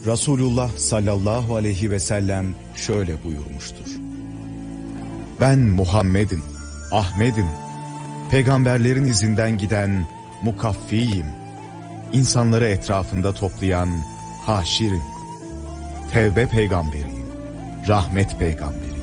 Resulullah sallallahu aleyhi ve sellem şöyle buyurmuştur. Ben Muhammed'im, Ahmet'im, peygamberlerin izinden giden mukaffiyim, insanları etrafında toplayan haşirim, tevbe peygamberiyim, rahmet peygamberiyim.